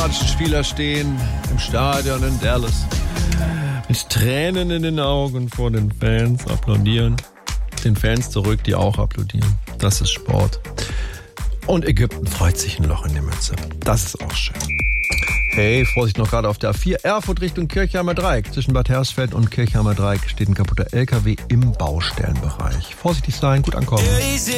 amerikanischen Spieler stehen im Stadion in Dallas. Mit Tränen in den Augen vor den Fans applaudieren. Den Fans zurück, die auch applaudieren. Das ist Sport. Und Ägypten freut sich ein Loch in die Mütze. Das ist auch schön. Hey, Vorsicht noch gerade auf der A4. Erfurt Richtung Kirchheimer Dreieck. Zwischen Bad Hersfeld und Kirchheimer Dreieck steht ein kaputter LKW im Baustellenbereich. Vorsichtig sein, gut ankommen.